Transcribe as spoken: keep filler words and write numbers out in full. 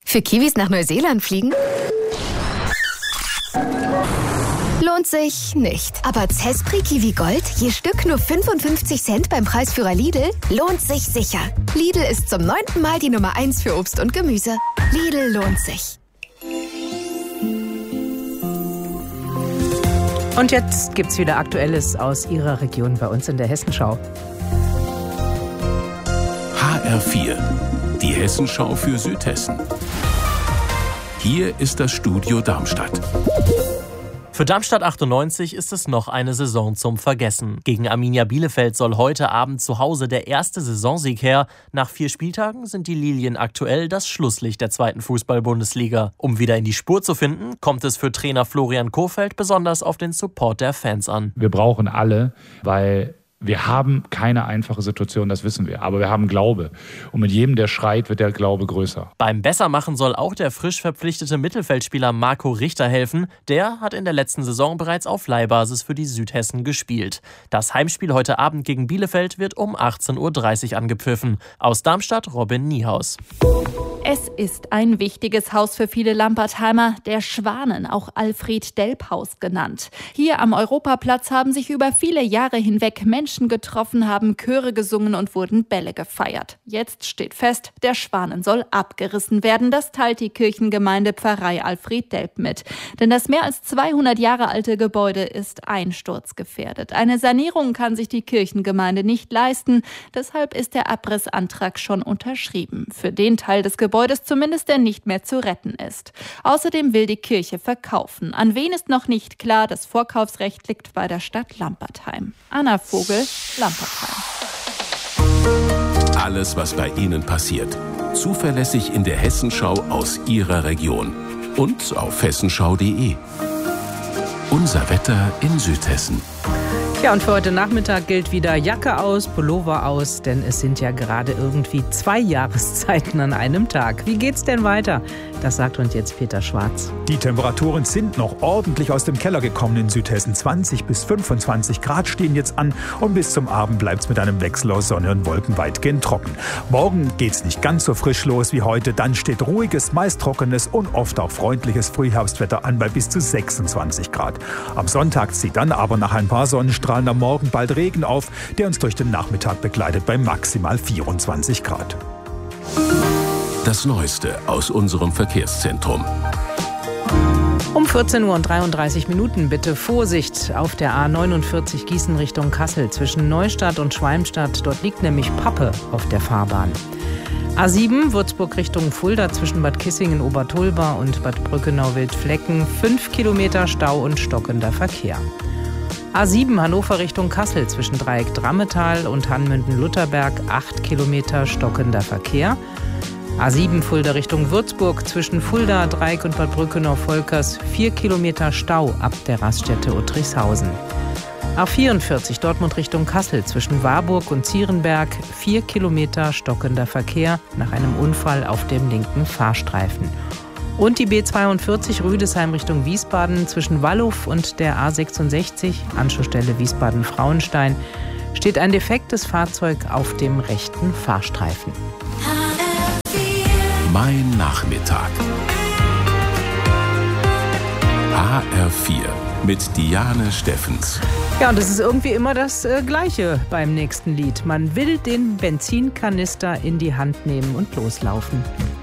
Für Kiwis nach Neuseeland fliegen? Lohnt sich nicht. Aber Zespri Kiwi Gold, je Stück nur fünfundfünfzig Cent beim Preisführer Lidl, lohnt sich sicher. Lidl ist zum neunten Mal die Nummer eins für Obst und Gemüse. Lidl lohnt sich. Und jetzt gibt's wieder Aktuelles aus Ihrer Region bei uns in der Hessenschau. H R vier, die Hessenschau für Südhessen. Hier ist das Studio Darmstadt. Für Darmstadt achtundneunzig ist es noch eine Saison zum Vergessen. Gegen Arminia Bielefeld soll heute Abend zu Hause der erste Saisonsieg her. Nach vier Spieltagen sind die Lilien aktuell das Schlusslicht der zweiten Fußball-Bundesliga. Um wieder in die Spur zu finden, kommt es für Trainer Florian Kohfeldt besonders auf den Support der Fans an. Wir brauchen alle, weil wir haben keine einfache Situation, das wissen wir, aber wir haben Glaube. Und mit jedem, der schreit, wird der Glaube größer. Beim Bessermachen soll auch der frisch verpflichtete Mittelfeldspieler Marco Richter helfen. Der hat in der letzten Saison bereits auf Leihbasis für die Südhessen gespielt. Das Heimspiel heute Abend gegen Bielefeld wird um achtzehn Uhr dreißig angepfiffen. Aus Darmstadt Robin Niehaus. Es ist ein wichtiges Haus für viele Lampertheimer, der Schwanen, auch Alfred-Delp-Haus genannt. Hier am Europaplatz haben sich über viele Jahre hinweg Menschen getroffen, haben Chöre gesungen und wurden Bälle gefeiert. Jetzt steht fest, der Schwanen soll abgerissen werden. Das teilt die Kirchengemeinde Pfarrei Alfred-Delp mit. Denn das mehr als zweihundert Jahre alte Gebäude ist einsturzgefährdet. Eine Sanierung kann sich die Kirchengemeinde nicht leisten. Deshalb ist der Abrissantrag schon unterschrieben. Für den Teil des Gebäudes zumindest, der nicht mehr zu retten ist. Außerdem will die Kirche verkaufen. An wen ist noch nicht klar. Das Vorkaufsrecht liegt bei der Stadt Lampertheim. Anna Vogel, Lampertheim. Alles, was bei Ihnen passiert. Zuverlässig in der Hessenschau aus Ihrer Region. Und auf hessenschau punkt de. Unser Wetter in Südhessen. Ja, und für heute Nachmittag gilt wieder Jacke aus, Pullover aus, denn es sind ja gerade irgendwie zwei Jahreszeiten an einem Tag. Wie geht's denn weiter? Das sagt uns jetzt Peter Schwarz. Die Temperaturen sind noch ordentlich aus dem Keller gekommen in Südhessen. zwanzig bis fünfundzwanzig Grad stehen jetzt an und bis zum Abend bleibt's mit einem Wechsel aus Sonne und Wolken weitgehend trocken. Morgen geht's nicht ganz so frisch los wie heute. Dann steht ruhiges, meist trockenes und oft auch freundliches Frühherbstwetter an bei bis zu sechsundzwanzig Grad. Am Sonntag zieht dann aber nach ein paar Sonnenstrahlen am Morgen bald Regen auf, der uns durch den Nachmittag begleitet bei maximal vierundzwanzig Grad. Das Neueste aus unserem Verkehrszentrum. Um vierzehn Uhr und dreiunddreißig Minuten bitte Vorsicht auf der A neunundvierzig Gießen Richtung Kassel zwischen Neustadt und Schwalmstadt. Dort liegt nämlich Pappe auf der Fahrbahn. A sieben Würzburg Richtung Fulda zwischen Bad Kissingen, Obertulba und Bad Brückenau-Wildflecken. Fünf Kilometer Stau und stockender Verkehr. A sieben Hannover Richtung Kassel zwischen Dreieck Drammetal und Hanmünden-Lutherberg. Acht Kilometer stockender Verkehr. A sieben Fulda Richtung Würzburg zwischen Fulda, Dreieck und Bad Brückenau-Volkers. Vier Kilometer Stau ab der Raststätte Uttrichshausen. A vierundvierzig Dortmund Richtung Kassel zwischen Warburg und Zierenberg. Vier Kilometer stockender Verkehr nach einem Unfall auf dem linken Fahrstreifen. Und die B zweiundvierzig Rüdesheim Richtung Wiesbaden zwischen Wallow und der A sechsundsechzig, Anschlussstelle Wiesbaden-Frauenstein, steht ein defektes Fahrzeug auf dem rechten Fahrstreifen. Mein Nachmittag. H R vier mit Diane Steffens. Ja, und es ist irgendwie immer das äh, Gleiche beim nächsten Lied. Man will den Benzinkanister in die Hand nehmen und loslaufen.